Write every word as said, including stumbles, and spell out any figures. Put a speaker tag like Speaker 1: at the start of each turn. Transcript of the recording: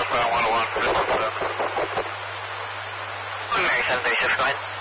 Speaker 1: Southbound one oh one, fifty-seven.
Speaker 2: Mary seven thirty-six, go ahead.